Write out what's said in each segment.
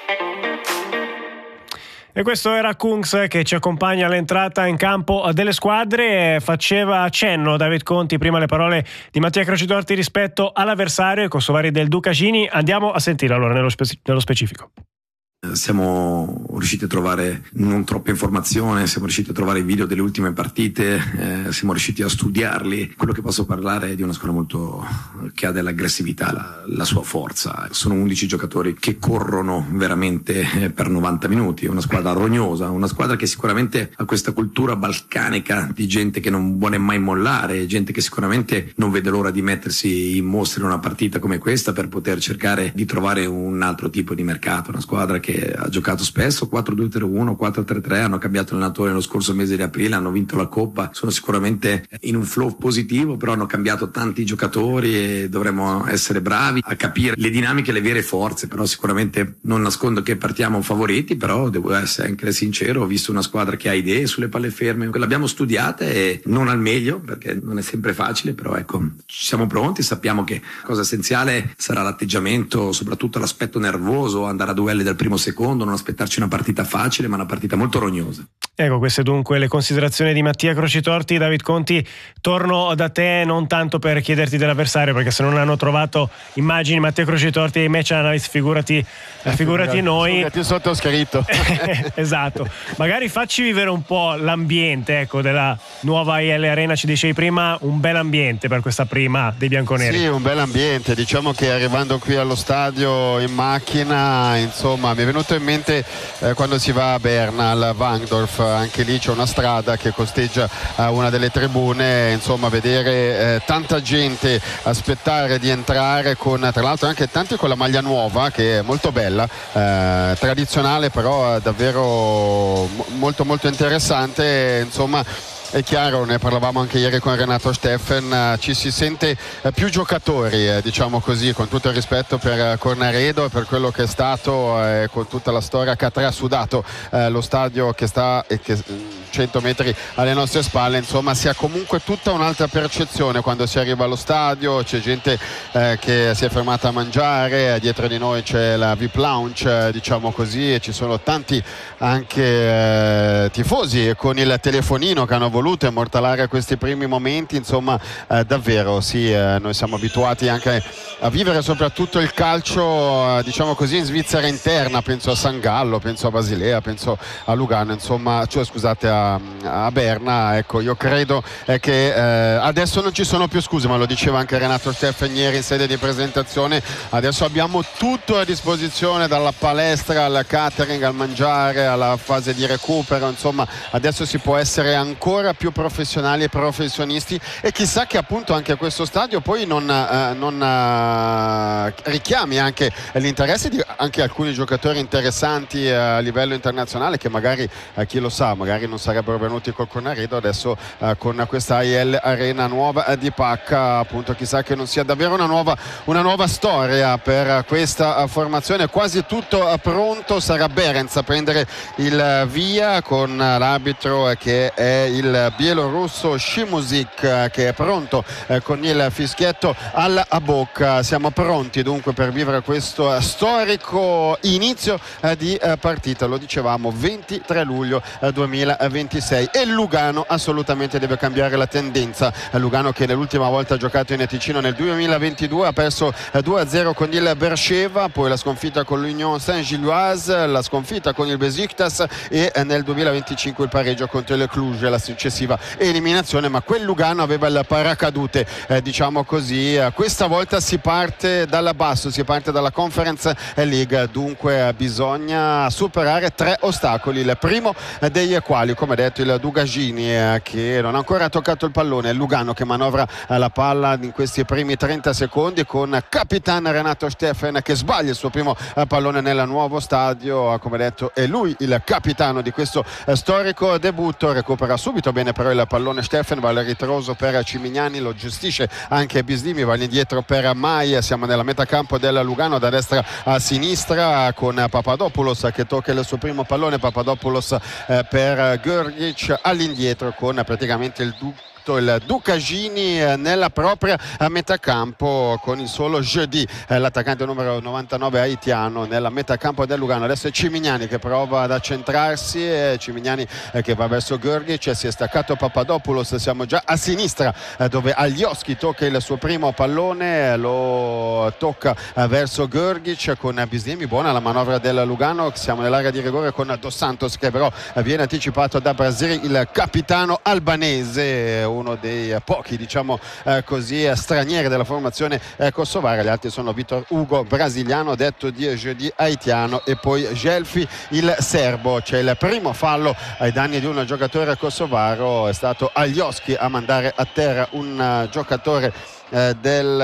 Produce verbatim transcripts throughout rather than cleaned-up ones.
E questo era Kungs che ci accompagna all'entrata in campo delle squadre. Faceva accenno David Conti prima le parole di Mattia Crocidorti rispetto all'avversario, i kosovari del Dukagjini. Andiamo a sentire allora nello, spe- nello specifico. Siamo riusciti a trovare non troppa informazione, siamo riusciti a trovare i video delle ultime partite, eh, siamo riusciti a studiarli. Quello che posso parlare è di una squadra molto che ha dell'aggressività, la, la sua forza. Sono undici giocatori che corrono veramente per novanta minuti, è una squadra rognosa, una squadra che sicuramente ha questa cultura balcanica di gente che non vuole mai mollare, gente che sicuramente non vede l'ora di mettersi in mostra in una partita come questa per poter cercare di trovare un altro tipo di mercato. Una squadra che che ha giocato spesso quattro due tre uno, quattro tre tre, hanno cambiato allenatore nello scorso mese di aprile, hanno vinto la Coppa, sono sicuramente in un flow positivo, però hanno cambiato tanti giocatori e dovremmo essere bravi a capire le dinamiche e le vere forze. Però sicuramente non nascondo che partiamo favoriti, però devo essere anche sincero, ho visto una squadra che ha idee sulle palle ferme, l'abbiamo studiata e non al meglio perché non è sempre facile, però ecco, ci siamo pronti, sappiamo che la cosa essenziale sarà l'atteggiamento, soprattutto l'aspetto nervoso, andare a duelli dal primo secondo, non aspettarci una partita facile ma una partita molto rognosa. Ecco, queste dunque le considerazioni di Mattia Crocitorti. David Conti, torno da te non tanto per chiederti dell'avversario, perché se non hanno trovato immagini Mattia Crocitorti e match analyst, figurati, eh, figurati noi. Figurati sottoscritto. Esatto, magari facci vivere un po' l'ambiente, ecco, della nuova I L Arena. Ci dicevi prima un bel ambiente per questa prima dei bianconeri. Sì, un bel ambiente, diciamo che arrivando qui allo stadio in macchina, insomma, mi è venuto in mente eh, quando si va a Berna al Wangdorf, anche lì c'è una strada che costeggia eh, una delle tribune, insomma vedere eh, tanta gente aspettare di entrare con, tra l'altro anche tanti con la maglia nuova che è molto bella, eh, tradizionale però davvero molto molto interessante, insomma. È chiaro, ne parlavamo anche ieri con Renato Steffen, ci si sente più giocatori, diciamo così, con tutto il rispetto per Cornaredo e per quello che è stato, eh, con tutta la storia che ha trasudato eh, lo stadio che sta e che cento metri alle nostre spalle, insomma si ha comunque tutta un'altra percezione quando si arriva allo stadio, c'è gente eh, che si è fermata a mangiare, dietro di noi c'è la V I P Lounge, diciamo così, e ci sono tanti anche eh, tifosi con il telefonino che hanno voluto immortalare questi primi momenti, insomma eh, davvero sì, eh, noi siamo abituati anche a vivere soprattutto il calcio eh, diciamo così in Svizzera interna, penso a San Gallo, penso a Basilea, penso a Lugano, insomma, cioè scusate a, a Berna, ecco, io credo eh, che eh, adesso non ci sono più scuse, ma lo diceva anche Renato Steffen ieri in sede di presentazione, adesso abbiamo tutto a disposizione, dalla palestra al catering, al mangiare, alla fase di recupero, insomma adesso si può essere ancora più professionali e professionisti, e chissà che appunto anche questo stadio poi non, eh, non eh, richiami anche l'interesse di anche alcuni giocatori interessanti eh, a livello internazionale che magari eh, chi lo sa magari non sarebbero venuti col Cornaredo, adesso eh, con questa I L Arena nuova eh, di Pacca, appunto chissà che non sia davvero una nuova, una nuova storia per questa uh, formazione. Quasi tutto uh, pronto, sarà Berenz a prendere il uh, via con uh, l'arbitro eh, che è il bielorusso Shimuzik eh, che è pronto eh, con il fischietto alla bocca. Siamo pronti dunque per vivere questo uh, storico inizio uh, di uh, partita, lo dicevamo ventitré luglio uh, duemilaventisei, e Lugano assolutamente deve cambiare la tendenza. uh, Lugano che nell'ultima volta ha giocato in Ticino nel duemilaventidue ha perso uh, due a zero con il Bercheva, poi la sconfitta con l'Union Saint-Gilloise, la sconfitta con il Besiktas e uh, nel duemilaventicinque il pareggio contro il Cluj, la successiva eliminazione, ma quel Lugano aveva il paracadute, eh, diciamo così. Eh, questa volta si parte dalla basso, si parte dalla Conference League, dunque eh, bisogna superare tre ostacoli, il primo eh, dei quali, come detto, il Dukagjini eh, che non ha ancora toccato il pallone, il Lugano che manovra eh, la palla in questi primi trenta secondi con Capitan Renato Steffen che sbaglia il suo primo eh, pallone nel nuovo stadio, eh, come detto è lui il capitano di questo eh, storico debutto, recupera subito bene però il pallone Steffen, va al ritroso per Cimignani, lo gestisce anche Bisdimi, va indietro per Mai, siamo nella metacampo del Lugano da destra a sinistra con Papadopoulos che tocca il suo primo pallone, Papadopoulos eh, per Grgic all'indietro con praticamente il du- visto il Ducagini nella propria metacampo con il solo Jeudi, l'attaccante numero novantanove haitiano nella metacampo del Lugano. Adesso è Cimignani che prova ad accentrarsi, Cimignani che va verso Grgic, si è staccato Papadopoulos, siamo già a sinistra dove Alioski tocca il suo primo pallone, lo tocca verso Grgic con Bislimi. Buona la manovra del Lugano, siamo nell'area di rigore con Dos Santos che però viene anticipato da Brasile, il capitano albanese, uno dei pochi diciamo eh, così stranieri della formazione eh, kosovara. Gli altri sono Vitor Hugo, brasiliano, detto di Jeudi, haitiano, e poi Gelfi, il serbo. C'è il primo fallo ai danni di un giocatore kosovaro, è stato Alioski a mandare a terra un uh, giocatore Eh, del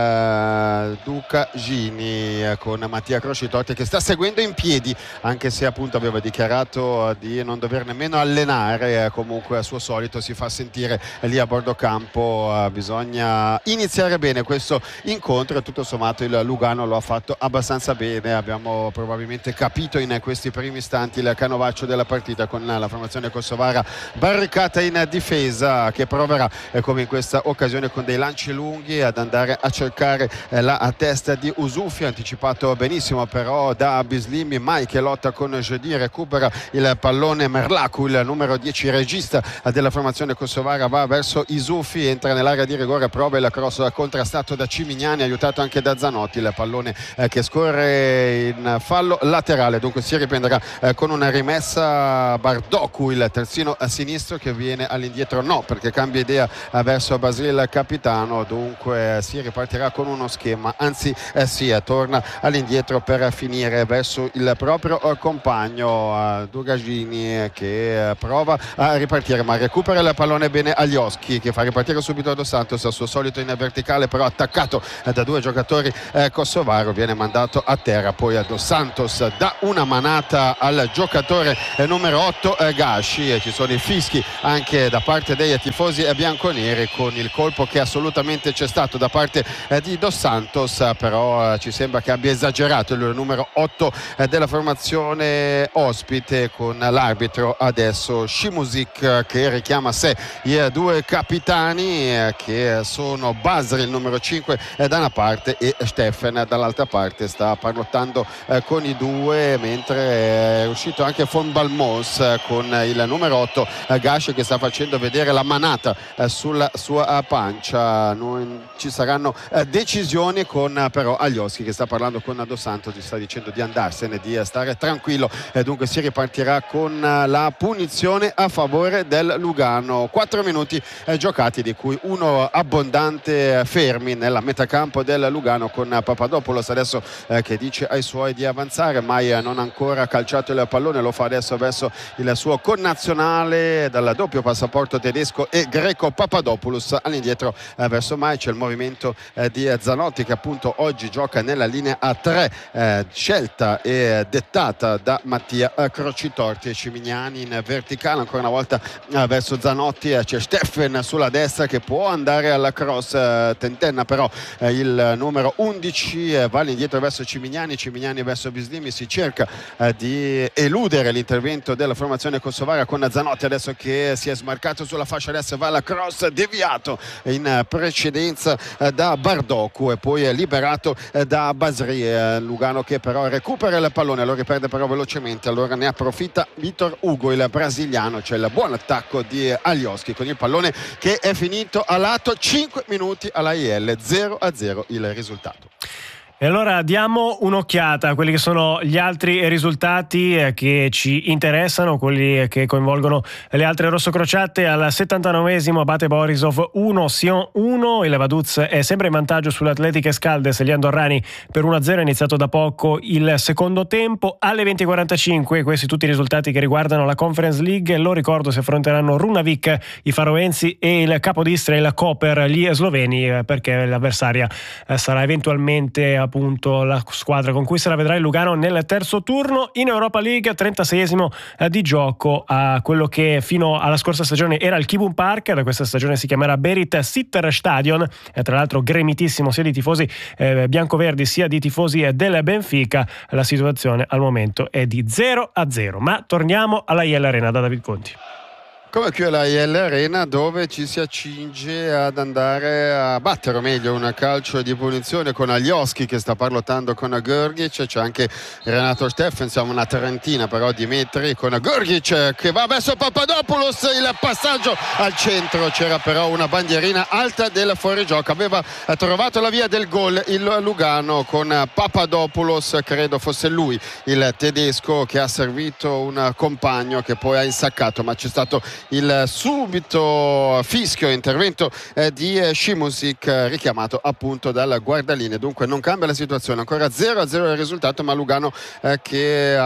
uh, Ducagini eh, con Mattia Crocitotti che sta seguendo in piedi, anche se appunto aveva dichiarato uh, di non dover nemmeno allenare, eh, comunque a suo solito si fa sentire eh, lì a bordo campo. Uh, bisogna iniziare bene questo incontro e tutto sommato il Lugano lo ha fatto abbastanza bene. Abbiamo probabilmente capito in questi primi istanti il canovaccio della partita con la formazione kosovara barricata in difesa, che proverà eh, come in questa occasione con dei lanci lunghi ad andare a cercare eh, la a testa di Usufi, anticipato benissimo però da Bislimi. Mai che lotta con Jeudi, recupera il pallone Merlaku, il numero dieci regista della formazione kosovara, va verso Isufi, entra nell'area di rigore, prova il cross contrastato da Cimignani, aiutato anche da Zanotti, il pallone eh, che scorre in fallo laterale. Dunque si riprenderà eh, con una rimessa Bardoku, il terzino a sinistro, che viene all'indietro, no, perché cambia idea eh, verso Basile, il capitano. Dunque Dunque si ripartirà con uno schema, anzi eh sì, torna all'indietro per finire verso il proprio eh, compagno eh, Ducagini, che eh, prova a ripartire ma recupera il pallone bene Alioski, che fa ripartire subito Dos Santos al suo solito in verticale, però attaccato eh, da due giocatori eh, kosovaro, viene mandato a terra. Poi a Dos Santos dà una manata al giocatore eh, numero otto eh, Gashi, e ci sono i fischi anche da parte dei tifosi bianconeri con il colpo che assolutamente c'è stato da parte eh, di Dos Santos, eh, però eh, ci sembra che abbia esagerato il numero otto eh, della formazione ospite, con l'arbitro adesso Shimuzik eh, che richiama a sé i eh, due capitani eh, che sono Basri, il numero cinque eh, da una parte, e Steffen dall'altra parte. Sta parlottando eh, con i due, mentre è uscito anche Von Balmos eh, con il numero otto eh, Gash, che sta facendo vedere la manata eh, sulla sua pancia. Non ci saranno eh, decisioni, con eh, però Alioski che sta parlando con Dos Santos, gli sta dicendo di andarsene, di eh, stare tranquillo, e dunque si ripartirà con eh, la punizione a favore del Lugano. Quattro minuti eh, giocati, di cui uno abbondante eh, fermi nella metacampo del Lugano, con eh, Papadopoulos adesso eh, che dice ai suoi di avanzare. Mai eh, non ancora calciato il pallone, lo fa adesso verso il suo connazionale dal doppio passaporto tedesco e greco Papadopoulos, all'indietro eh, verso Mai. C'è il movimento eh, di Zanotti, che appunto oggi gioca nella linea a tre, eh, scelta e dettata da Mattia eh, Crocitorti. E Cimignani in verticale ancora una volta eh, verso Zanotti, eh, c'è Steffen sulla destra che può andare alla cross, eh, tentenna però eh, il numero undici, eh, va all'indietro verso Cimignani, Cimignani verso Bislimi, si cerca eh, di eludere l'intervento della formazione kosovara con Zanotti adesso che si è smarcato sulla fascia destra, va alla cross, deviato in precedenza eh, da Bardoku e poi è liberato eh, da Basri. eh, Lugano che però recupera il pallone, lo riperde però velocemente, allora ne approfitta Vitor Hugo, il brasiliano. C'è il buon attacco di Alioski con il pallone che è finito a lato. Cinque minuti alla I L, zero a zero il risultato. E allora diamo un'occhiata a quelli che sono gli altri risultati eh, che ci interessano, quelli che coinvolgono le altre rossocrociate. Al settantanovesimo Abate Borisov uno, Sion uno, il Vaduz è sempre in vantaggio sull'Atletica Escaldes, gli andorrani per uno a zero, è iniziato da poco il secondo tempo. Alle venti e quarantacinque questi tutti i risultati che riguardano la Conference League, lo ricordo, si affronteranno Runavik, i faroensi, e il Capodistra, il Koper, gli sloveni, eh, perché l'avversaria eh, sarà eventualmente appunto la squadra con cui se la vedrà il Lugano nel terzo turno. In Europa League, trentaseiesimo eh, di gioco a quello che fino alla scorsa stagione era il Kibun Park, da questa stagione si chiamerà Berit Sitter Stadion, e tra l'altro gremitissimo sia di tifosi eh, biancoverdi sia di tifosi eh, del Benfica. La situazione al momento è di zero a zero, ma torniamo alla I L Arena da David Conti. come qui alla I L Arena, dove ci si accinge ad andare a battere, o meglio un calcio di punizione con Alioski che sta parlottando con Grgic. C'è anche Renato Steffen, siamo una trentina però di metri, con Grgic che va verso Papadopoulos, il passaggio al centro, c'era però una bandierina alta del fuorigioco, aveva trovato la via del gol il Lugano con Papadopoulos, credo fosse lui il tedesco che ha servito un compagno che poi ha insaccato, ma c'è stato il subito fischio, intervento eh, di eh, Šimusic, eh, richiamato appunto dal guardaline. Dunque non cambia la situazione, ancora zero a zero il risultato, ma Lugano eh, che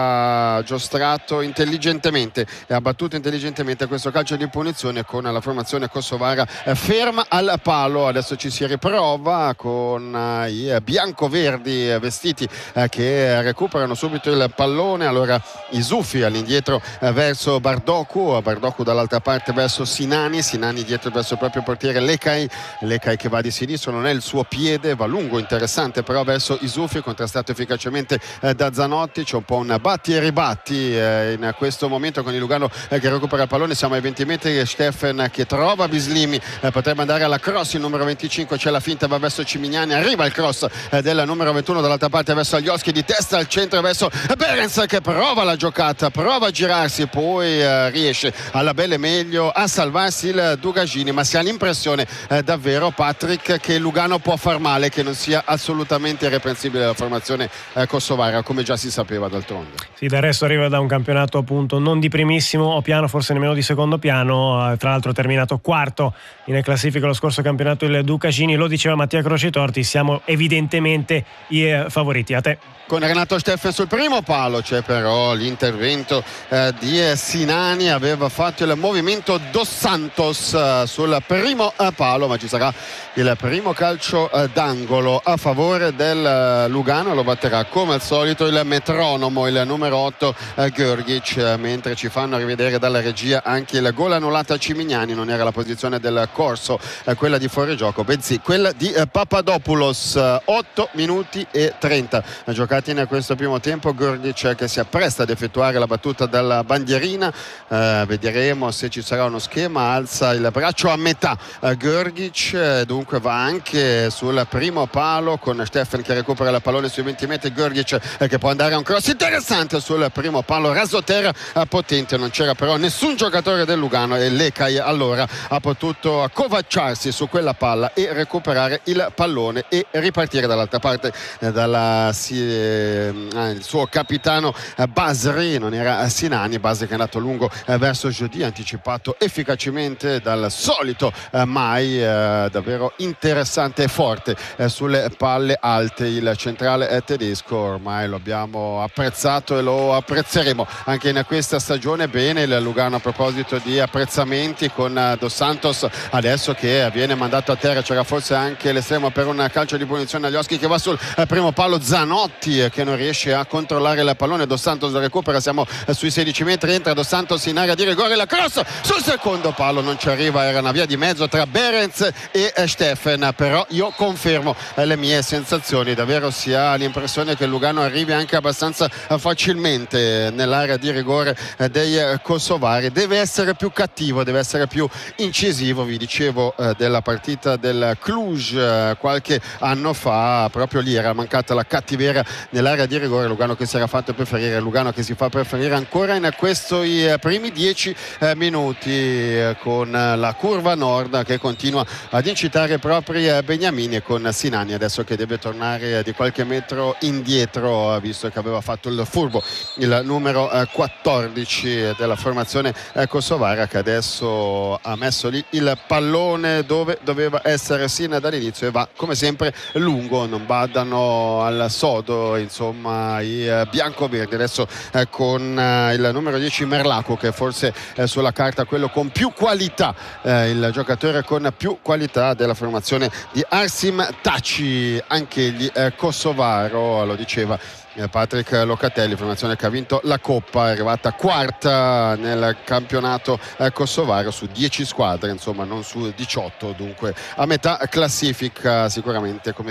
ha giostrato intelligentemente e ha battuto intelligentemente questo calcio di punizione con la formazione kosovara eh, ferma al palo. Adesso ci si riprova con eh, i biancoverdi eh, vestiti eh, che recuperano subito il pallone. Allora Isufi all'indietro eh, verso Bardoku, Bardoku dall'altra parte verso Sinani, Sinani dietro verso il proprio portiere Lekaj, Lekaj che va di sinistra, non è il suo piede, va lungo, interessante però verso Isufi, contrastato efficacemente eh, da Zanotti. C'è un po' un batti e ribatti eh, in questo momento con il Lugano eh, che recupera il pallone, siamo ai venti metri, Steffen che trova Bislimi, eh, potrebbe andare alla cross, il numero venticinque c'è la finta, va verso Cimignani, arriva il cross eh, del numero ventuno dall'altra parte verso Alioski, di testa al centro verso Behrens che prova la giocata, prova a girarsi, poi eh, riesce alla belle meglio a salvarsi il Dugagini, ma si ha l'impressione eh, davvero, Patrick, che Lugano può far male, che non sia assolutamente irreprensibile la formazione eh, kosovara, come già si sapeva d'altronde. Sì, del resto arriva da un campionato appunto non di primissimo piano, forse nemmeno di secondo piano, eh, tra l'altro terminato quarto in classifica lo scorso campionato il Dugagini, lo diceva Mattia Crocetorti, siamo evidentemente i eh, favoriti. A te. Con Renato Steffen sul primo palo c'è però l'intervento eh, di Sinani, aveva fatto il movimento Dos Santos eh, sul primo eh, palo, ma ci sarà il primo calcio eh, d'angolo a favore del eh, Lugano, lo batterà come al solito il metronomo, il numero otto eh, Grgic, eh, mentre ci fanno rivedere dalla regia anche il gol annullato a Cimignani, non era la posizione del corso eh, quella di fuorigioco, bensì quella di eh, Papadopoulos. eh, otto minuti e trenta giocati in questo primo tempo, Grgic che si appresta ad effettuare la battuta dalla bandierina, eh, vedremo se ci sarà uno schema, alza il braccio a metà eh, Grgic, eh, dunque va anche sul primo palo con Steffen che recupera il pallone sui venti metri, Grgic eh, che può andare a un cross interessante sul primo palo, rasoterra eh, potente, non c'era però nessun giocatore del Lugano e Lekaj allora ha potuto accovacciarsi su quella palla e recuperare il pallone e ripartire dall'altra parte eh, dalla si, il suo capitano Basri, non era Sinani, Basri che è andato lungo verso Jodi, anticipato efficacemente dal solito Mai, davvero interessante e forte sulle palle alte il centrale tedesco, ormai lo abbiamo apprezzato e lo apprezzeremo anche in questa stagione. Bene il Lugano a proposito di apprezzamenti con Dos Santos adesso che viene mandato a terra, c'era forse anche l'estremo per un calcio di punizione Alioski che va sul primo palo, Zanotti che non riesce a controllare il pallone, Dos Santos lo recupera, siamo sui sedici metri, entra Dos Santos in area di rigore, la cross sul secondo palo non ci arriva, era una via di mezzo tra Behrens e Steffen, però io confermo le mie sensazioni, davvero si ha l'impressione che il Lugano arrivi anche abbastanza facilmente nell'area di rigore dei kosovari, deve essere più cattivo, deve essere più incisivo. Vi dicevo eh, della partita del Cluj eh, qualche anno fa, proprio lì era mancata la cattiveria nell'area di rigore, Lugano che si era fatto preferire, Lugano che si fa preferire ancora in questi primi dieci eh, minuti eh, con la curva nord che continua ad incitare i propri eh, beniamini, e con Sinani adesso che deve tornare di qualche metro indietro, visto che aveva fatto il furbo il numero eh, quattordici della formazione eh, kosovara, che adesso ha messo lì il pallone dove doveva essere sin dall'inizio e va come sempre lungo, non badano al sodo insomma i eh, biancoverdi. Adesso eh, con eh, il numero dieci Merlaku, che forse è sulla carta quello con più qualità, eh, il giocatore con più qualità della formazione di Arsim Taci, anche egli eh, kosovaro, lo diceva Patrick Locatelli, formazione che ha vinto la Coppa, è arrivata quarta nel campionato eh, kosovaro su dieci squadre, insomma non su diciotto, dunque a metà classifica, sicuramente come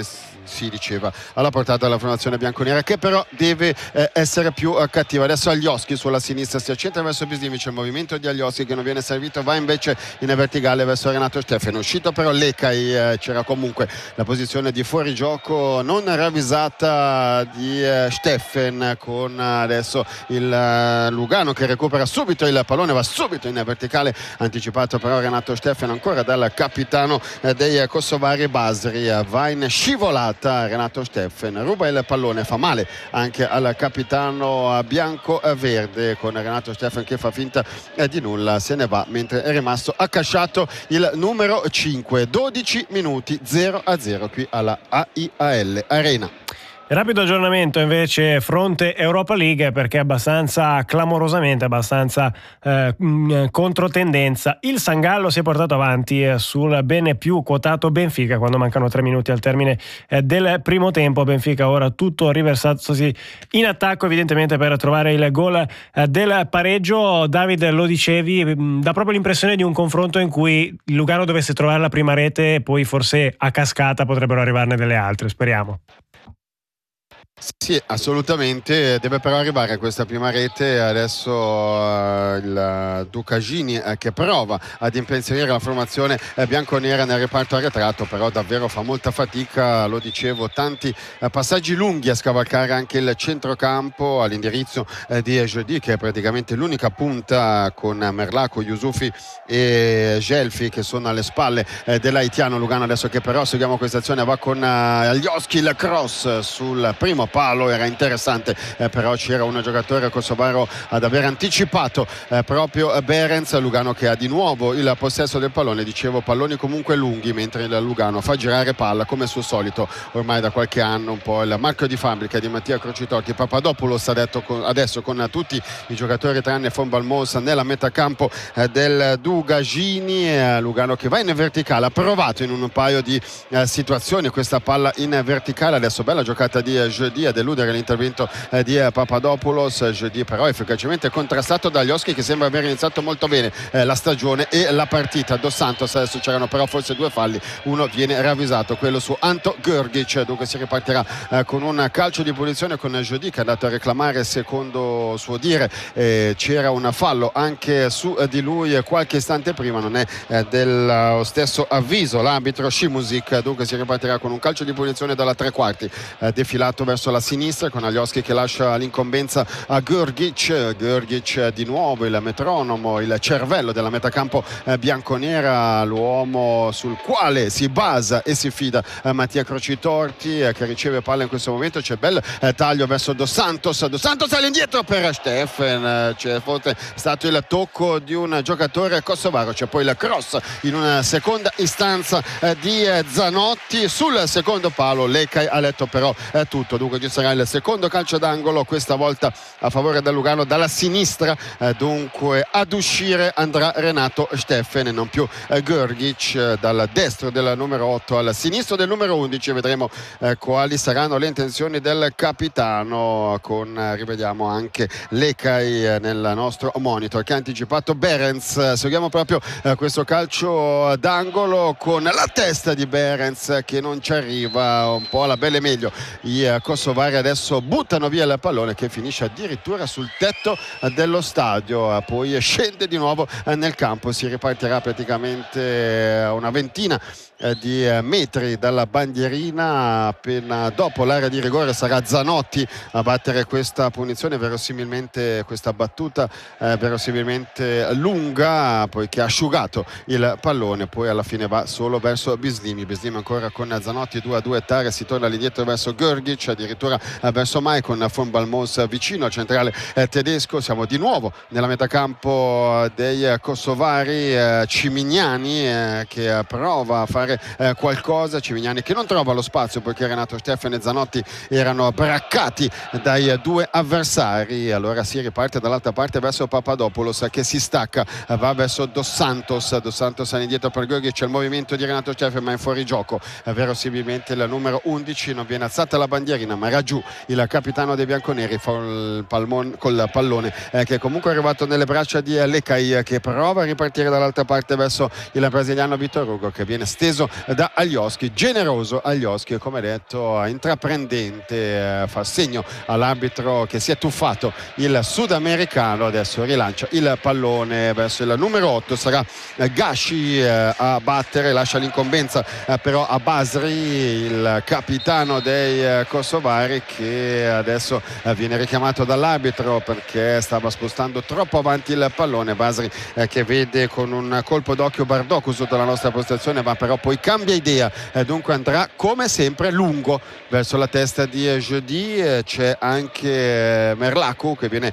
si diceva alla portata della formazione bianconera, che però deve eh, essere più eh, cattiva. Adesso Alioski sulla sinistra si accentra verso Bislimi, c'è il movimento di Alioski che non viene servito, va invece in verticale verso Renato Steffen, uscito però Lecai, eh, c'era comunque la posizione di fuorigioco non ravvisata di eh, Steffen, con adesso il eh, Lugano che recupera subito il pallone, va subito in verticale, anticipato però Renato Steffen ancora dal capitano eh, dei kosovari Basri, eh, va in scivolata Renato Steffen, ruba il pallone, fa male anche al capitano bianco-verde, con Renato Steffen che fa finta eh, di nulla, se ne va mentre è rimasto accasciato il numero cinque. Dodici minuti, zero a zero qui alla A I A L Arena. Rapido aggiornamento invece fronte Europa League, perché è abbastanza clamorosamente, abbastanza eh, controtendenza. Il San Gallo si è portato avanti eh, sul bene più quotato Benfica quando mancano tre minuti al termine eh, del primo tempo. Benfica ora tutto riversatosi in attacco evidentemente per trovare il gol eh, del pareggio. David, lo dicevi, mh, dà proprio l'impressione di un confronto in cui il Lugano dovesse trovare la prima rete e poi forse a cascata potrebbero arrivarne delle altre, speriamo. Sì, assolutamente, deve però arrivare questa prima rete. Adesso uh, il Ducagini uh, che prova ad impensierire la formazione uh, bianconera nel reparto arretrato, però davvero fa molta fatica, lo dicevo, tanti uh, passaggi lunghi a scavalcare anche il centrocampo all'indirizzo uh, di Ejodi, che è praticamente l'unica punta, con Merlaco, Yusufi e Gelfi che sono alle spalle uh, dell'haitiano Lugano. Adesso che però seguiamo questa azione, va con uh, Alioski, il cross sul primo palo, era interessante, eh, però c'era un giocatore kosovaro ad aver anticipato eh, proprio Behrens. Lugano che ha di nuovo il possesso del pallone, dicevo palloni comunque lunghi, mentre il Lugano fa girare palla come suo solito ormai da qualche anno, un po' il marchio di fabbrica di Mattia Crocitorti. Papadopoulos ha detto con, adesso con tutti i giocatori tranne Von Balmos nella metacampo eh, del Dugagini, eh, Lugano che va in verticale, ha provato in un paio di eh, situazioni questa palla in verticale. Adesso bella giocata di Jodi a deludere l'intervento eh, di eh, Papadopoulos. Jodi però efficacemente contrastato da Alioski, che sembra aver iniziato molto bene eh, la stagione e la partita. Dos Santos, adesso c'erano però forse due falli, uno viene ravvisato, quello su Anto Grgic, dunque si ripartirà eh, con un calcio di punizione con Jodi che è andato a reclamare, secondo suo dire eh, c'era un fallo anche su eh, di lui qualche istante prima, non è eh, dello stesso avviso l'arbitro Shimusic, dunque si ripartirà con un calcio di punizione dalla tre quarti, eh, defilato verso la sinistra con Alioski che lascia l'incombenza a Grgic. Grgic di nuovo il metronomo, il cervello della metacampo eh, bianconera, l'uomo sul quale si basa e si fida eh, Mattia Crocitorti, eh, che riceve palla in questo momento. C'è bel eh, taglio verso Dos Santos, Dos Santos all'indietro per Steffen, eh, c'è forse stato il tocco di un giocatore kosovaro, c'è poi il cross in una seconda istanza eh, di eh, Zanotti sul secondo palo. Lecai ha letto però eh, tutto, dunque ci sarà il secondo calcio d'angolo, questa volta a favore del Lugano dalla sinistra, eh, dunque ad uscire andrà Renato Steffen e non più eh, Grgic, eh, dal destro del numero otto al sinistro del numero undici. Vedremo eh, quali saranno le intenzioni del capitano, con eh, rivediamo anche Lecai eh, nel nostro monitor che ha anticipato Behrens. Seguiamo proprio eh, questo calcio d'angolo con la testa di Behrens che non ci arriva, un po' alla belle meglio i eh, kosovari adesso buttano via il pallone che finisce addirittura sul tetto dello stadio, poi scende di nuovo nel campo. Si ripartirà praticamente una ventina di metri dalla bandierina. Appena dopo l'area di rigore sarà Zanotti a battere questa punizione, verosimilmente questa battuta eh, verosimilmente lunga, poiché ha asciugato il pallone, poi alla fine va solo verso Bislimi. Bislimi ancora con Zanotti, due a due Tare, si torna all'indietro verso Grgic, addirittura verso Mai con Von Balmos vicino al centrale eh, tedesco. Siamo di nuovo nella metacampo dei kosovari, eh, Cimignani eh, che prova a fare eh, qualcosa, Cimignani che non trova lo spazio poiché Renato Steffen e Zanotti erano braccati dai due avversari. Allora si riparte dall'altra parte verso Papadopoulos che si stacca, va verso Dos Santos, Dos Santos all'indietro per Grgic, c'è il movimento di Renato Steffen ma è fuori gioco, verosimilmente il numero undici, non viene alzata la bandierina ma giù il capitano dei bianconeri col pallone, col pallone eh, che è comunque arrivato nelle braccia di Lecai, che prova a ripartire dall'altra parte verso il brasiliano Vitor Hugo, che viene steso da Alioski, generoso Alioski, come detto intraprendente, eh, fa segno all'arbitro che si è tuffato il sudamericano. Adesso rilancia il pallone verso il numero otto, sarà Gashi eh, a battere, lascia l'incombenza eh, però a Basri, il capitano dei eh, kosovari, che adesso eh, viene richiamato dall'arbitro perché stava spostando troppo avanti il pallone. Basri eh, che vede con un colpo d'occhio Bardocco sotto la nostra postazione, ma però poi cambia idea, eh, dunque andrà come sempre lungo verso la testa di Jeudi. Eh, c'è anche eh, Merlaku che viene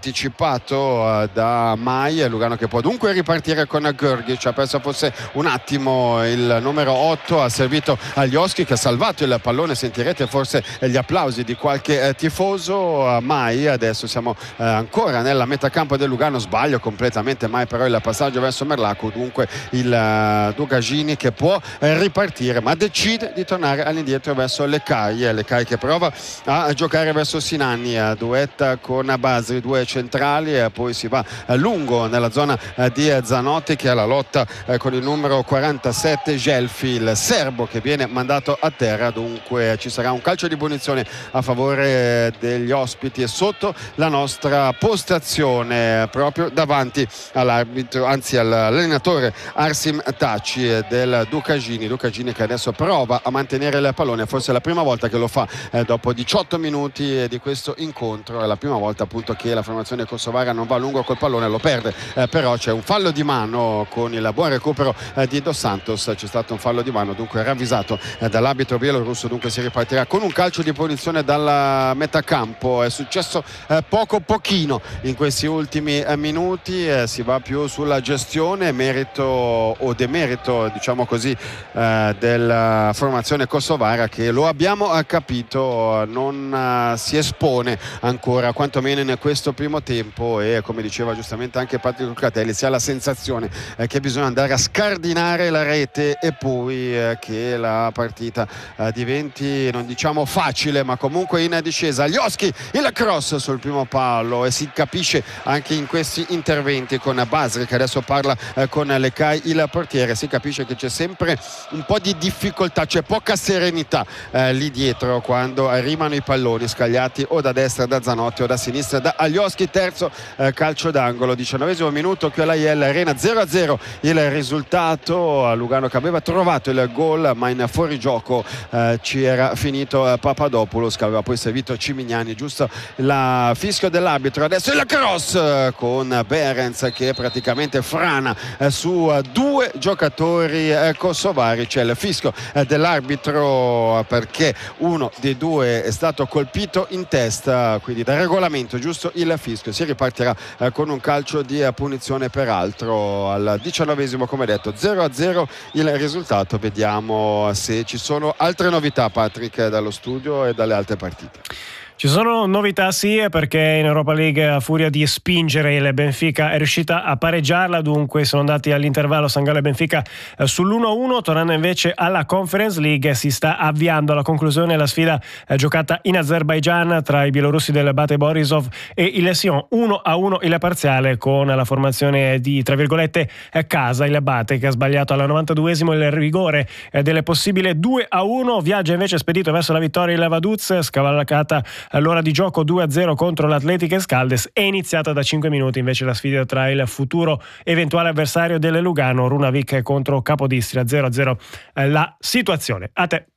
anticipato eh, da Mai, Lugano che può dunque ripartire con Grgic. Ha perso forse un attimo il numero otto, ha servito Alioski che ha salvato il pallone, sentirete forse gli applausi di qualche eh, tifoso. Mai, adesso siamo eh, ancora nella metacampo del Lugano, sbaglio completamente Mai però il passaggio verso Merlaku, dunque il uh, Dugagini che può eh, ripartire, ma decide di tornare all'indietro verso Lecai, Lecai che prova a giocare verso Sinani, a duetta con Basri, due centrali, e poi si va a lungo nella zona eh, di Zanotti, che ha la lotta eh, con il numero quarantasette Gelfi, il serbo, che viene mandato a terra. Dunque ci sarà un calcio di punizione a favore degli ospiti e sotto la nostra postazione, proprio davanti all'arbitro, anzi all'allenatore Arsim Taci del Dugagini. Dugagini che adesso prova a mantenere il pallone, forse è la prima volta che lo fa eh, dopo diciotto minuti di questo incontro, è la prima volta appunto che la formazione kosovara non va a lungo col pallone, lo perde, eh, però c'è un fallo di mano con il buon recupero eh, di Dos Santos, c'è stato un fallo di mano dunque ravvisato eh, dall'arbitro bielorusso, dunque si ripartirà con un calcio di punizione dalla metacampo. È successo eh, poco pochino in questi ultimi eh, minuti, eh, si va più sulla gestione, merito o demerito diciamo così eh, della formazione kosovara, che lo abbiamo eh, capito non eh, si espone ancora, quantomeno in questo primo tempo, e come diceva giustamente anche Patrick Lucatelli, si ha la sensazione eh, che bisogna andare a scardinare la rete e poi eh, che la partita eh, diventi, non diciamo facile, ma comunque in discesa. Alioski, il cross sul primo palo, e si capisce anche in questi interventi con Basri che adesso parla eh, con Lecai, il portiere, si capisce che c'è sempre un po' di difficoltà, c'è poca serenità eh, lì dietro quando arrivano i palloni scagliati o da destra da Zanotti o da sinistra da Alioski. Terzo eh, calcio d'angolo, diciannovesimo minuto qui alla Iel Arena, zero a zero il risultato. A Lugano che aveva trovato il gol, ma in fuorigioco eh, ci era finito eh, Papadopoulos, che aveva poi servito Cimignani, giusto la fischio dell'arbitro. Adesso il cross eh, con Behrens che praticamente frana eh, su eh, due giocatori eh, kosovari. C'è il fischio eh, dell'arbitro perché uno dei due è stato colpito in testa, quindi da regolamento giusto il fischio. Si ripartirà eh, con un calcio di eh, punizione, peraltro al diciannovesimo, come detto zero a zero il risultato. Vediamo se ci sono altre novità, Patrick, dallo studio e dalle altre partite. Ci sono novità sì, perché in Europa League, a furia di spingere, il Benfica è riuscita a pareggiarla, dunque sono andati all'intervallo San Gallo e Benfica eh, sull'uno a uno. Tornando invece alla Conference League, si sta avviando alla conclusione la sfida eh, giocata in Azerbaigian tra i bielorussi del Bate Borisov e il Sion. uno a uno il parziale, con la formazione di, tra virgolette, eh, casa, il Bate, che ha sbagliato al novantaduesimo il rigore eh, delle possibili due a uno. Viaggia invece spedito verso la vittoria il Vaduz, scavalcata all'ora di gioco due a zero contro l'Atletico Scaldes. È iniziata da cinque minuti invece la sfida tra il futuro eventuale avversario del Lugano, Runavik, contro Capodistria. Zero a zero la situazione. A te.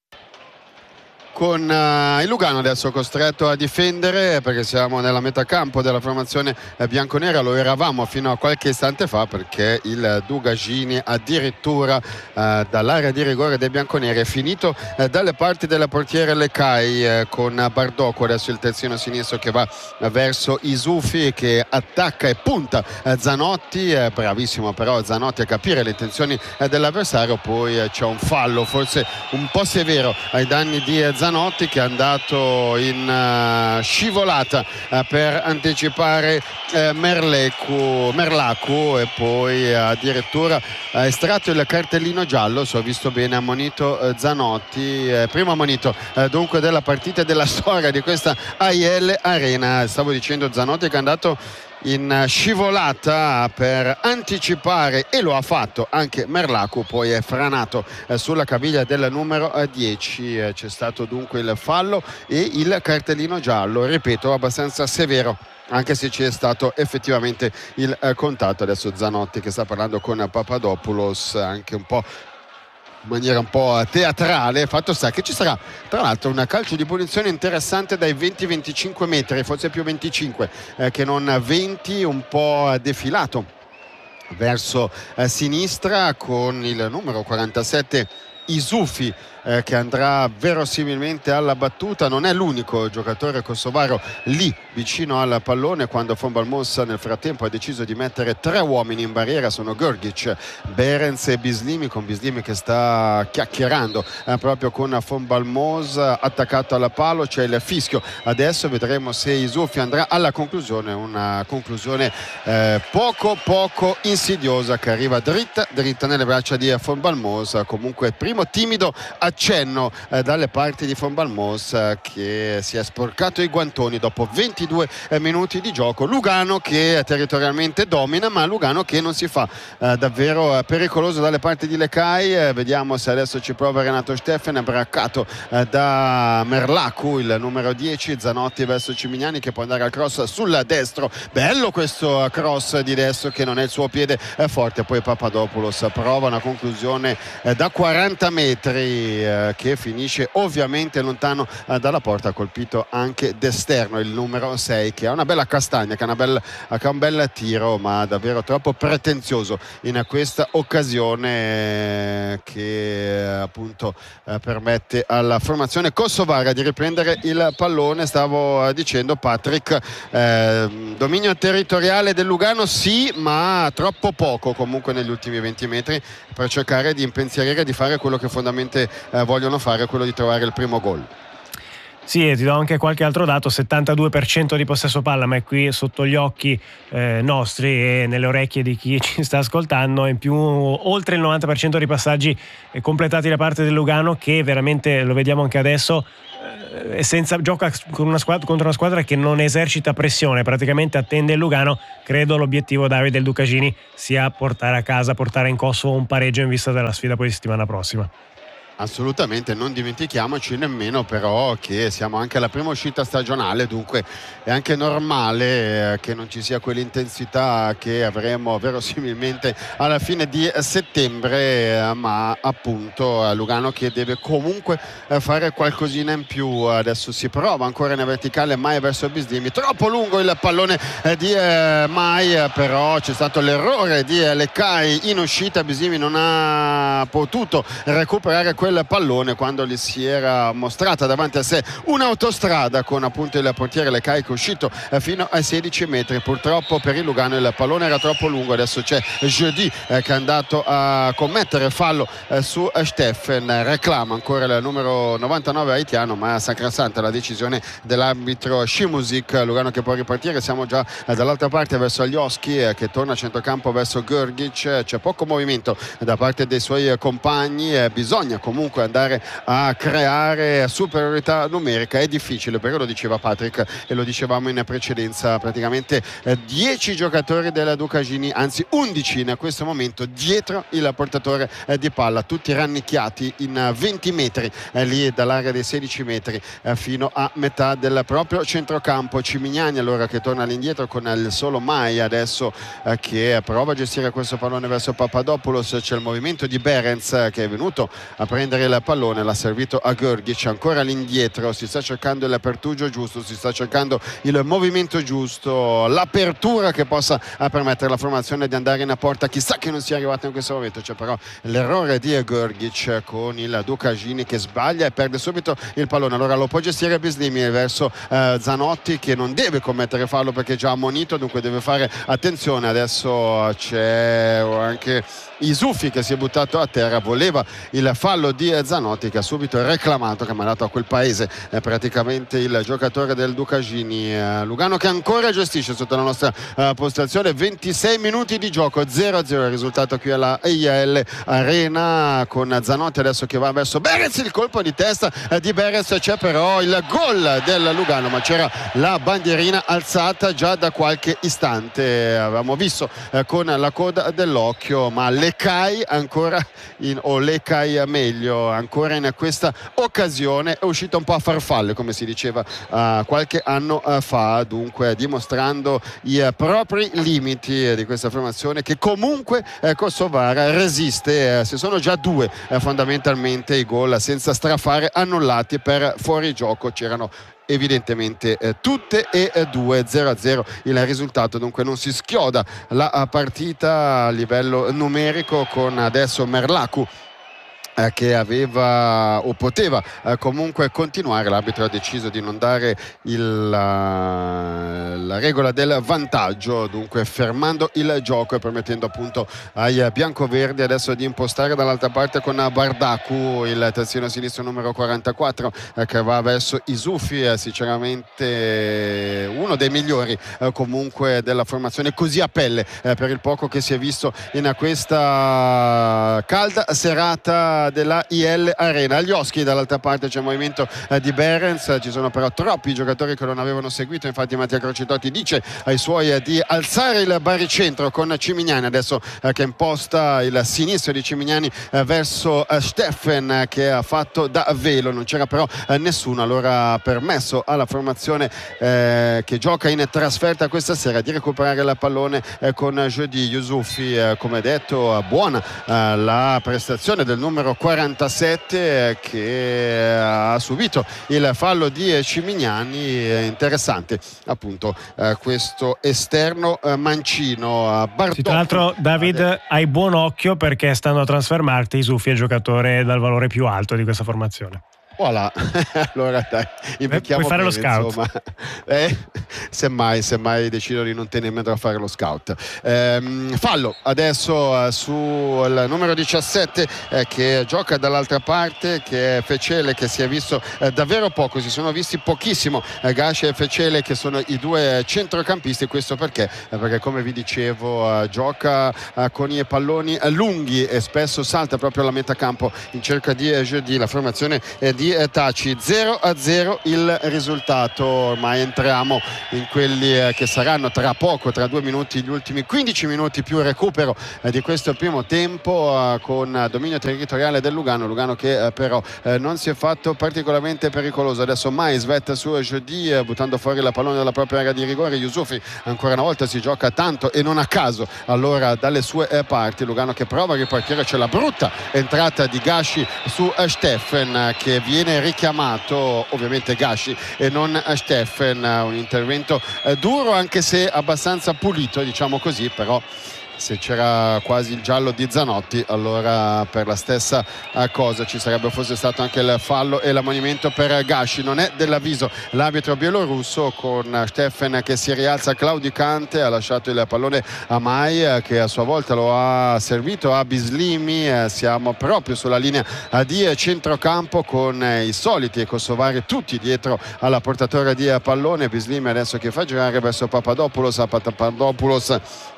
Con uh, il Lugano adesso costretto a difendere, perché siamo nella metacampo della formazione eh, bianconera, lo eravamo fino a qualche istante fa, perché il Dugagini addirittura uh, dall'area di rigore dei bianconeri è finito uh, dalle parti della portiere Lecai, uh, con Bardocco adesso il terzino sinistro che va uh, verso Isufi, che attacca e punta uh, Zanotti, uh, bravissimo però Zanotti a capire le intenzioni uh, dell'avversario. Poi uh, c'è un fallo forse un po' severo ai danni di uh, Zanotti, Zanotti che è andato in uh, scivolata uh, per anticipare uh, Merlecu, Merlacu e poi uh, addirittura ha uh, estratto il cartellino giallo, se ho visto bene, ammonito uh, Zanotti, uh, primo ammonito uh, dunque della partita e della storia di questa A I L Arena. Stavo dicendo Zanotti che è andato in scivolata per anticipare e lo ha fatto anche Merlacu, poi è franato eh, sulla caviglia del numero eh, dieci. Eh, c'è stato dunque il fallo e il cartellino giallo, ripeto, abbastanza severo, anche se ci è stato effettivamente il eh, contatto. Adesso Zanotti che sta parlando con Papadopoulos anche un po' in maniera un po' teatrale. Fatto sta che ci sarà tra l'altro un calcio di punizione interessante dai venti venticinque metri, forse più venticinque eh, che non venti, un po' defilato verso eh, sinistra con il numero quarantasette Isufi eh, che andrà verosimilmente alla battuta. Non è l'unico giocatore kosovaro lì vicino al pallone quando Von Balmos nel frattempo ha deciso di mettere tre uomini in barriera. Sono Grgic, Behrens e Bislimi, con Bislimi che sta chiacchierando eh, proprio con Von Balmos attaccato alla palo. C'è il fischio, adesso vedremo se Isufi andrà alla conclusione, una conclusione eh, poco poco insidiosa che arriva dritta dritta nelle braccia di Von Balmos. Comunque primo timido accenno eh, dalle parti di Von Balmos eh, che si è sporcato i guantoni dopo ventidue eh, minuti di gioco. Lugano che territorialmente domina, ma Lugano che non si fa eh, davvero eh, pericoloso dalle parti di Lecai. Eh, vediamo se adesso ci prova Renato Steffen, braccato eh, da Merlacu, il numero dieci. Zanotti verso Cimignani che può andare al cross sul destro, bello questo cross di destro che non è il suo piede eh, forte. Poi Papadopoulos prova una conclusione eh, da quaranta metri eh, che finisce ovviamente lontano eh, dalla porta, colpito anche d'esterno il numero sei che ha una bella castagna, che ha, una bella, che ha un bel tiro, ma davvero troppo pretenzioso in questa occasione eh, che eh, appunto eh, permette alla formazione kosovara di riprendere il pallone. Stavo eh, dicendo Patrick, eh, dominio territoriale del Lugano sì, ma troppo poco comunque negli ultimi venti metri per cercare di impensierire e di fare quello che fondamentalmente eh, vogliono fare, quello di trovare il primo gol. Sì, e ti do anche qualche altro dato: settantadue per cento di possesso palla, ma è qui sotto gli occhi eh, nostri e nelle orecchie di chi ci sta ascoltando. In più oltre il novanta per cento di passaggi eh, completati da parte del Lugano, che veramente, lo vediamo anche adesso, eh, senza, gioca con una squadra, contro una squadra che non esercita pressione, praticamente attende il Lugano. Credo l'obiettivo, Davide, del Ducagini sia portare a casa, portare in Kosovo un pareggio in vista della sfida poi di settimana prossima. Assolutamente, non dimentichiamoci nemmeno però che siamo anche alla prima uscita stagionale, dunque è anche normale eh, che non ci sia quell'intensità che avremo verosimilmente alla fine di settembre, eh, ma appunto eh, Lugano che deve comunque eh, fare qualcosina in più. Adesso si prova ancora in verticale, Mai verso Bislimi, troppo lungo il pallone eh, di eh, Mai, eh, però c'è stato l'errore di eh, Lecai in uscita. Bislimi non ha potuto recuperare quel pallone quando gli si era mostrata davanti a sé un'autostrada con appunto il portiere Lecai che è uscito eh, fino ai sedici metri. Purtroppo per il Lugano il pallone era troppo lungo. Adesso c'è Jeudi eh, che è andato a commettere fallo eh, su Steffen, reclama ancora il numero novantanove haitiano, ma è sacrosanta la decisione dell'arbitro Shimuzik. Lugano che può ripartire, siamo già eh, dall'altra parte verso Alioski eh, che torna a centrocampo verso Grgic. C'è poco movimento da parte dei suoi compagni, eh, bisogna comunque andare a creare superiorità numerica. È difficile perché, lo diceva Patrick e lo dicevamo in precedenza, praticamente dieci giocatori della Ducagini, anzi undici in questo momento dietro il portatore eh, di palla, tutti rannicchiati in venti metri eh, lì dall'area dei sedici metri eh, fino a metà del proprio centrocampo. Cimignani allora che torna all'indietro con il solo Mai adesso eh, che prova a gestire questo pallone verso Papadopoulos. C'è il movimento di Behrens eh, che è venuto a prendere il pallone, l'ha servito a Grgic, ancora all'indietro, si sta cercando il pertugio giusto, si sta cercando il movimento giusto, l'apertura che possa permettere alla formazione di andare in porta. Chissà che non sia arrivato in questo momento. C'è però l'errore di Grgic con il Ducagini che sbaglia e perde subito il pallone. Allora lo può gestire Bislimi verso eh, Zanotti che non deve commettere fallo perché è già ammonito, dunque deve fare attenzione. Adesso c'è anche Isufi che si è buttato a terra, voleva il fallo di Zanotti, che ha subito reclamato, che ha mandato a quel paese eh, praticamente il giocatore del Ducagini. eh, Lugano che ancora gestisce sotto la nostra eh, postazione. Ventisei minuti di gioco, zero a zero il risultato qui alla I L Arena, con Zanotti adesso che va verso Berez, il colpo di testa eh, di Berez, c'è però il gol del Lugano, ma c'era la bandierina alzata già da qualche istante. Avevamo visto eh, con la coda dell'occhio, ma Lecai ancora in, o Lecai meglio ancora in questa occasione è uscito un po' a farfalle, come si diceva uh, qualche anno uh, fa, dunque dimostrando i uh, propri limiti uh, di questa formazione, che comunque uh, kosovara resiste. Uh, si sono già due uh, fondamentalmente i gol senza strafare annullati per fuorigioco, c'erano evidentemente eh, tutte e eh, due. Zero a zero il risultato, dunque non si schioda la partita a livello numerico, con adesso Merlaku Eh, che aveva o poteva eh, comunque continuare. L'arbitro ha deciso di non dare il, la, la regola del vantaggio, dunque fermando il gioco e permettendo appunto ai biancoverdi adesso di impostare dall'altra parte con Bardacu, il terzino sinistro numero quarantaquattro, eh, che va verso Isufi, eh, sinceramente uno dei migliori eh, comunque della formazione, così a pelle eh, per il poco che si è visto in questa calda serata della I L Arena. Agli Oschi dall'altra parte c'è il movimento eh, di Berens, ci sono però troppi giocatori che non avevano seguito, infatti Mattia Crocitotti dice ai suoi eh, di alzare il baricentro con Cimignani adesso eh, che imposta il sinistro di Cimignani eh, verso eh, Steffen eh, che ha fatto da velo, non c'era però eh, nessuno, allora ha permesso alla formazione eh, che gioca in trasferta questa sera di recuperare la pallone eh, con Jeudi Yusufi. eh, come detto, buona eh, la prestazione del numero quarantasette che ha subito il fallo di Cimignani. Interessante appunto eh, questo esterno eh, mancino. Sì, tra l'altro David, hai buon occhio perché stanno a trasfermarti Isufi è giocatore dal valore più alto di questa formazione. Voilà. Allora dai, puoi fare bene, lo scout, eh, semmai, semmai decido di non tenermi a fare lo scout. ehm, fallo adesso eh, sul numero diciassette eh, che gioca dall'altra parte, che è Fecele, che si è visto eh, davvero poco, si sono visti pochissimo eh, Gasci e Fecele, che sono i due centrocampisti. Questo perché? Eh, perché come vi dicevo eh, gioca eh, con i palloni eh, lunghi e spesso salta proprio alla metà campo in cerca di eh, Jeudi. La formazione eh, di di Taci. Zero a zero il risultato, ormai entriamo in quelli eh, che saranno tra poco, tra due minuti, gli ultimi quindici minuti più recupero eh, di questo primo tempo, eh, con dominio territoriale del Lugano. Lugano che eh, però eh, non si è fatto particolarmente pericoloso. Adesso mai svetta su Jeudi eh, buttando fuori la pallone dalla propria area di rigore. Yusufi ancora una volta si gioca tanto e non a caso allora dalle sue eh, parti. Lugano che prova a ripartire, c'è la brutta entrata di Gasci su eh, Steffen eh, che viene richiamato, ovviamente Gasci e non Steffen. Un intervento eh, duro, anche se abbastanza pulito, diciamo così, però se c'era quasi il giallo di Zanotti, allora per la stessa cosa ci sarebbe forse stato anche il fallo e l'ammonimento per Gasci. Non è dell'avviso l'arbitro bielorusso, con Steffen che si rialza claudicante, ha lasciato il pallone a Mai che a sua volta lo ha servito a Bislimi. Siamo proprio sulla linea di centrocampo con i soliti kosovari tutti dietro alla portatore di pallone. Bislimi adesso che fa girare verso Papadopoulos, a Papadopoulos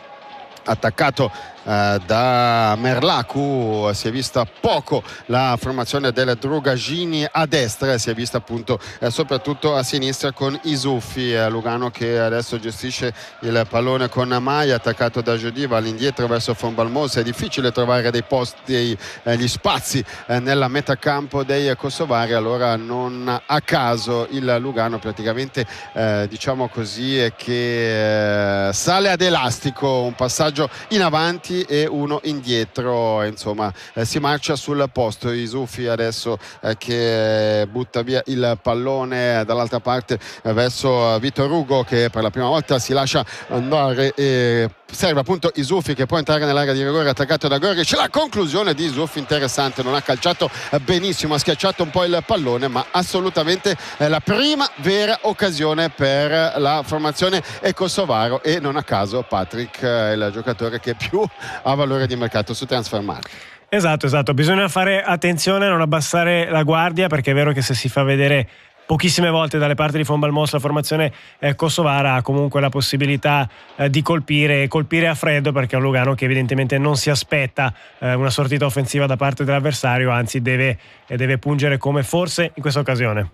attaccato eh, da Merlaku. Si è vista poco la formazione del Drugagini a destra, si è vista appunto eh, soprattutto a sinistra con Isufi. eh, Lugano che adesso gestisce il pallone con Mai, attaccato da Jeudi, va all'indietro verso Fonbalmosa. È difficile trovare dei posti, eh, gli spazi eh, nella metacampo dei kosovari, allora non a caso il Lugano praticamente eh, diciamo così è che eh, sale ad elastico, un passaggio in avanti e uno indietro, insomma eh, si marcia sul posto. Isufi adesso eh, che butta via il pallone dall'altra parte eh, verso Vitor Hugo, che per la prima volta si lascia andare e serve appunto Isufi che può entrare nell'area di rigore, attaccato da Goric. La conclusione di Isufi interessante, non ha calciato benissimo, ha schiacciato un po' il pallone, ma assolutamente eh, la prima vera occasione per la formazione kosovaro, e non a caso Patrick è il giocatore che più ha valore di mercato su Transfermarkt. Esatto, esatto, bisogna fare attenzione a non abbassare la guardia, perché è vero che se si fa vedere pochissime volte dalle parti di Von Balmos la formazione eh, kosovara ha comunque la possibilità eh, di colpire colpire a freddo, perché è un Lugano che evidentemente non si aspetta eh, una sortita offensiva da parte dell'avversario, anzi deve, eh, deve pungere come forse in questa occasione.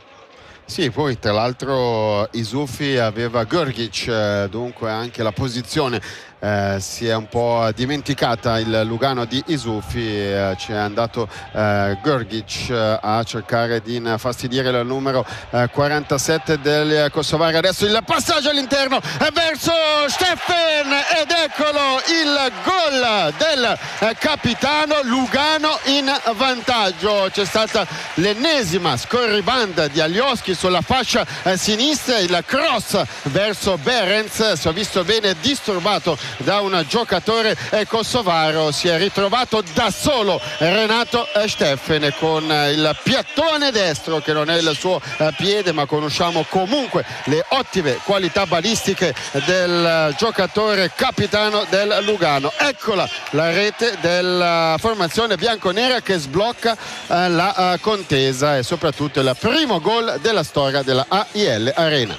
Sì, poi tra l'altro Isufi aveva Grgic, eh, dunque anche la posizione eh, si è un po' dimenticata il Lugano di Isufi, eh, ci è andato eh, Grgic eh, a cercare di infastidire il numero eh, quarantasette del kosovari. Adesso il passaggio all'interno verso Steffen ed eccolo il gol del eh, capitano, Lugano in vantaggio. C'è stata l'ennesima scorribanda di Alioski sulla fascia eh, sinistra, il cross verso Behrens, si è visto bene disturbato da un giocatore eh, kosovaro, si è ritrovato da solo Renato eh, Steffen con eh, il piattone destro che non è il suo eh, piede, ma conosciamo comunque le ottime qualità balistiche del eh, giocatore capitano del Lugano. Eccola la rete della formazione bianconera che sblocca eh, la eh, contesa e soprattutto il primo gol della storia della A I L Arena.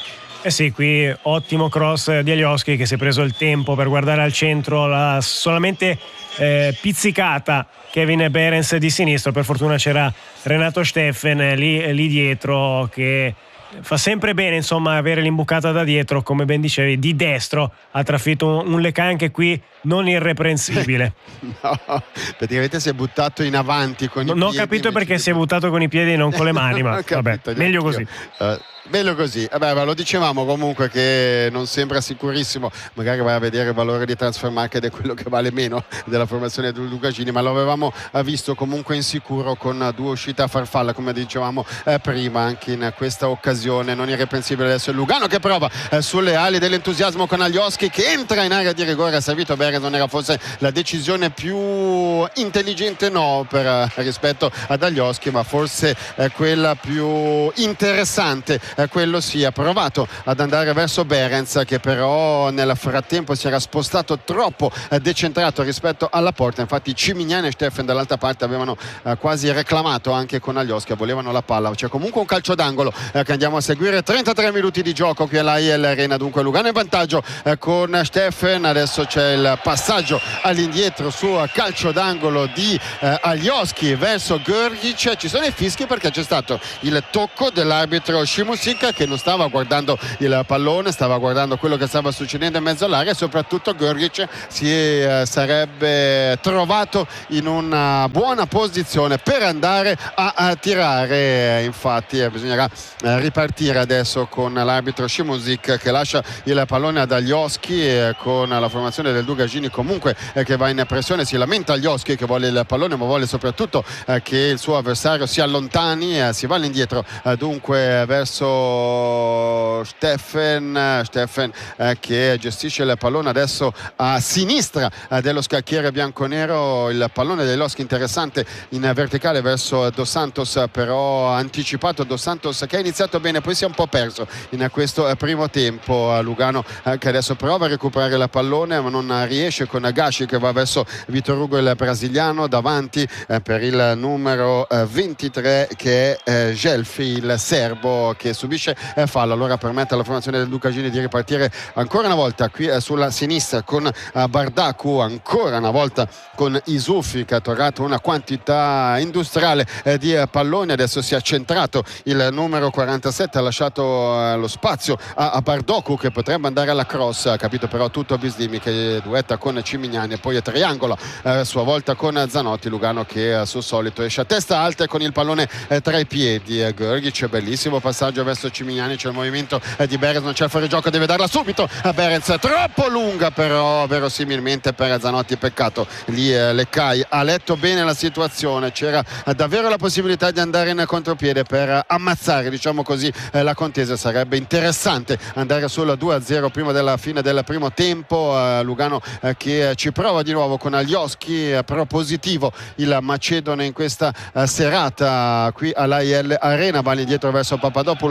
Eh sì, qui ottimo cross di Alioski che si è preso il tempo per guardare al centro, la solamente eh, pizzicata Kevin Behrens di sinistro. Per fortuna c'era Renato Steffen lì, lì dietro, che fa sempre bene insomma avere l'imbucata da dietro, come ben dicevi, di destro ha trafitto un, un Lecca anche qui non irreprensibile. No, praticamente si è buttato in avanti con no, i piedi. Non ho capito perché si è buttato con i piedi e non con le mani, ma vabbè, meglio così. Uh, meglio così. Vabbè, ma lo dicevamo comunque che non sembra sicurissimo, magari vai a vedere il valore di transfer market è quello che vale meno della formazione del Lugagini, ma lo avevamo visto comunque insicuro con due uscite a farfalla, come dicevamo eh, prima. Anche in questa occasione non irreprensibile adesso il Lugano che prova eh, sulle ali dell'entusiasmo con Alioski che entra in area di rigore. Ha servito Behrens, non era forse la decisione più intelligente, no, per eh, rispetto ad Alioski, ma forse eh, quella più interessante. Eh, quello sì, ha provato ad andare verso Behrens che però nel frattempo si era spostato troppo eh, decentrato rispetto alla porta. Infatti Cimignani e Steffen dall'altra parte avevano eh, quasi reclamato anche con Alioski, volevano la palla. C'è comunque un calcio d'angolo eh, che andiamo a seguire, trentatré minuti di gioco qui all'A I L Arena, dunque Lugano in vantaggio eh, con Steffen. Adesso c'è il passaggio all'indietro su calcio d'angolo di eh, Alioski verso Grgic. Ci sono i fischi perché c'è stato il tocco dell'arbitro Šimusic che non stava guardando il pallone, stava guardando quello che stava succedendo in mezzo all'area, e soprattutto Grgic si eh, sarebbe trovato in una buona posizione per andare a, a tirare. Infatti eh, bisognerà eh, ripartire adesso con l'arbitro Šimusic che lascia il pallone ad Alioski e con la formazione del Lugagini comunque eh, che va in pressione. Si lamenta Alioski che vuole il pallone, ma vuole soprattutto eh, che il suo avversario si allontani, eh, si va all'indietro eh, dunque verso Steffen Steffen eh, che gestisce il pallone adesso a sinistra eh, dello scacchiere bianconero. Il pallone dell'Oschi interessante in verticale verso Dos Santos, però anticipato Dos Santos che ha iniziato bene, poi si è un po' perso in questo eh, primo tempo. Lugano eh, che adesso prova a recuperare il pallone ma non riesce, con Gashi che va verso Vitor Hugo il brasiliano, davanti eh, per il numero eh, ventitré che è eh, Gelfi il serbo che subisce eh, fallo. Allora permette alla formazione del Lugagini di ripartire ancora una volta qui eh, sulla sinistra con eh, Bardaku, ancora una volta con Isufi che ha tornato una quantità industriale eh, di eh, palloni. Adesso si è centrato il numero quarantasette, ha lasciato eh, lo spazio a, a Bardoku che potrebbe andare alla cross, ha capito però tutto Bislimi che duetta con Cimignani e poi è triangola eh, a sua volta con Zanotti. Lugano che al suo solito esce a testa alta con il pallone eh, tra i piedi. eh, Grgic, bellissimo passaggio verso Cimignani, c'è il movimento eh, di Behrens, non c'è il fuorigioco, deve darla subito a Behrens, troppo lunga però verosimilmente per Zanotti. Peccato lì eh, Leccai ha letto bene la situazione, c'era eh, davvero la possibilità di andare in contropiede per eh, ammazzare diciamo così eh, la contesa. Sarebbe interessante andare sul due a zero prima della fine del primo tempo. eh, Lugano eh, che ci prova di nuovo con Alioski, eh, propositivo il macedone in questa eh, serata qui all'A I L Arena. Va indietro verso Papadopoulos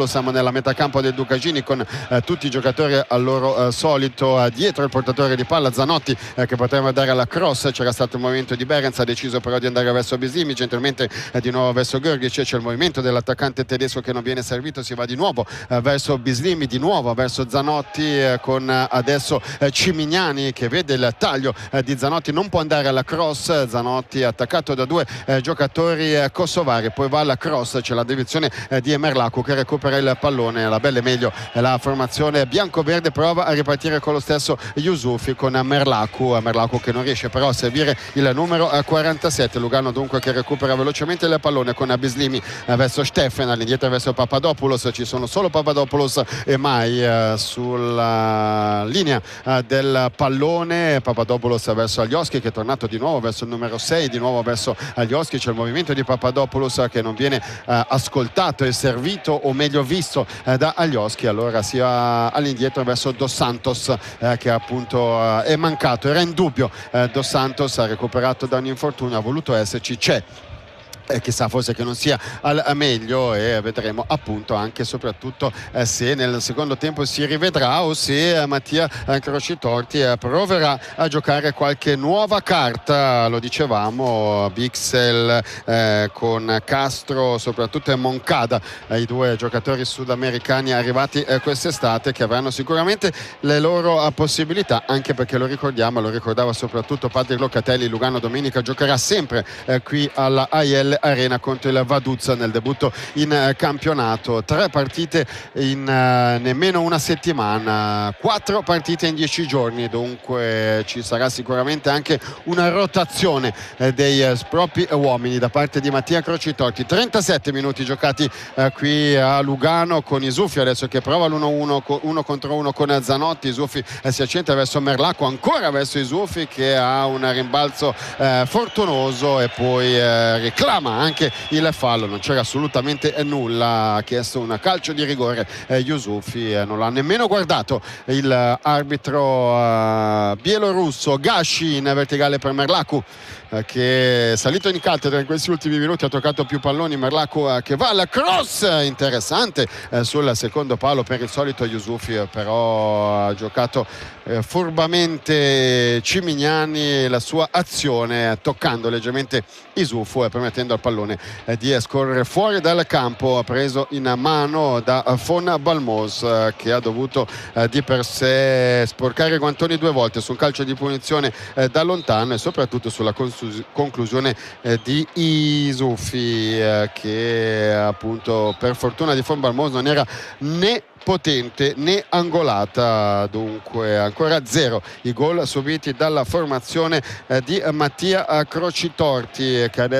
siamo nella metà campo del Ducagini con eh, tutti i giocatori al loro eh, solito eh, dietro il portatore di palla Zanotti eh, che poteva dare alla cross, c'era stato il movimento di Behrens, ha deciso però di andare verso Bislimi, gentilmente eh, di nuovo verso Grgic, c'è il movimento dell'attaccante tedesco che non viene servito, si va di nuovo eh, verso Bislimi, di nuovo verso Zanotti eh, con eh, adesso eh, Cimignani che vede il taglio eh, di Zanotti, non può andare alla cross, Zanotti attaccato da due eh, giocatori eh, kosovari, poi va alla cross, c'è la deviazione eh, di Emerlacu che recupera il pallone, la bella e meglio eh, la formazione bianco-verde prova a ripartire con lo stesso Yusufi con Merlacu, Merlacu che non riesce però a servire il numero eh, quarantasette, Lugano dunque che recupera velocemente il pallone con Bislimi eh, verso Steffen, all'indietro verso Papadopoulos, ci sono solo Papadopoulos e mai eh, sulla linea eh, del pallone, Papadopoulos verso Alioski che è tornato di nuovo verso il numero sei, di nuovo verso Alioski, c'è il movimento di Papadopoulos che non viene eh, ascoltato e servito o meglio visto eh, da Alioski, allora si va all'indietro verso Dos Santos eh, che appunto eh, è mancato, era in dubbio eh, Dos Santos, ha recuperato da un infortunio, ha voluto esserci, c'è e chissà forse che non sia al meglio e vedremo appunto anche e soprattutto eh, se nel secondo tempo si rivedrà o se eh, Mattia Crocitorti eh, proverà a giocare qualche nuova carta, lo dicevamo, Bixel eh, con Castro soprattutto e Moncada, eh, i due giocatori sudamericani arrivati eh, quest'estate che avranno sicuramente le loro eh, possibilità, anche perché lo ricordiamo, lo ricordava soprattutto Padre Locatelli, Lugano domenica giocherà sempre eh, qui alla A I L Arena contro il Vaduz nel debutto in uh, campionato, tre partite in uh, nemmeno una settimana, quattro partite in dieci giorni, dunque ci sarà sicuramente anche una rotazione eh, dei uh, propri uomini da parte di Mattia Crocitorti. trentasette minuti giocati uh, qui a Lugano con Isufi adesso che prova l'uno uno uno contro uno con Zanotti, Isufi eh, si accentra verso Merlacu, ancora verso Isufi che ha un rimbalzo eh, fortunoso e poi eh, reclama anche il fallo, non c'era assolutamente nulla, ha chiesto un calcio di rigore eh, Yusufi, eh, non l'ha nemmeno guardato il eh, arbitro eh, bielorusso. Gashi in verticale per Merlacu eh, che è salito in cattedra in questi ultimi minuti, ha toccato più palloni, Merlacu eh, che va alla cross interessante eh, sul secondo palo per il solito Yusufi, eh, però ha giocato eh, furbamente Cimignani la sua azione eh, toccando leggermente Isufu e permettendo al pallone eh, di scorrere fuori dal campo, preso in mano da Fon Balmos eh, che ha dovuto eh, di per sé sporcare i guantoni due volte su un calcio di punizione eh, da lontano e soprattutto sulla conclusione eh, di Isufi eh, che appunto per fortuna di Fon Balmos non era né potente né angolata, dunque ancora zero i gol subiti dalla formazione eh, di Mattia Crocitorti che adesso